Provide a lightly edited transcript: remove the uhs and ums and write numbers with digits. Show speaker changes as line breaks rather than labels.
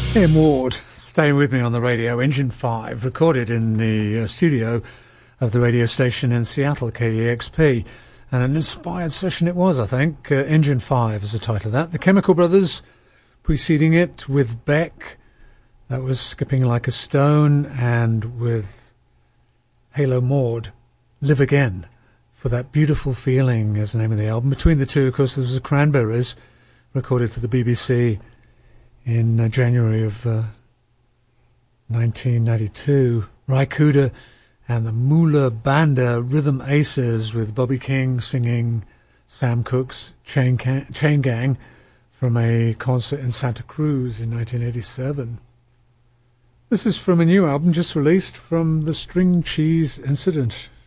Ian Ward, staying with me on the radio. Engine 5, recorded in the studio of the radio station in Seattle, KEXP. And an inspired session it was, I think. Engine 5 is the title of that. The Chemical Brothers, preceding it with Beck. That was Skipping Like a Stone. And with Halo Maud, Live Again. For That Beautiful Feeling is the name of the album. Between the two, of course, there was the Cranberries, recorded for the BBC in January of 1992. Ry Cooder and the Moolah Banda Rhythm Aces with Bobby King singing Sam Cooke's Chain Gang from a concert in Santa Cruz in 1987. This is from a new album just released from the String Cheese Incident.